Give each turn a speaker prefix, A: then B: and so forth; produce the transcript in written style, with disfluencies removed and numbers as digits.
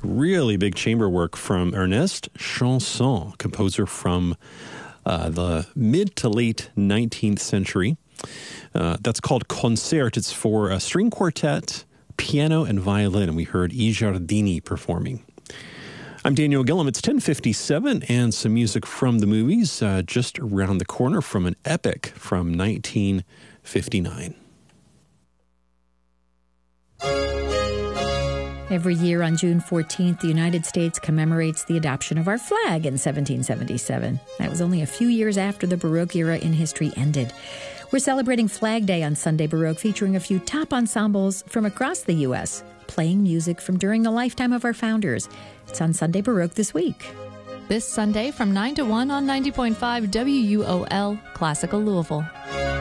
A: really big chamber work from Ernest Chausson, composer from the mid to late 19th century. That's called Concert. It's for a string quartet, piano, and violin. And we heard I Giardini performing. I'm Daniel Gillum. It's 10:57 and some music from the movies just around the corner from an epic from 1959.
B: Every year on June 14th, the United States commemorates the adoption of our flag in 1777. That was only a few years after the Baroque era in history ended. We're celebrating Flag Day on Sunday Baroque, featuring a few top ensembles from across the U.S., playing music from during the lifetime of our founders. It's on Sunday Baroque this week.
C: This Sunday from 9 to 1 on 90.5 WUOL, Classical Louisville.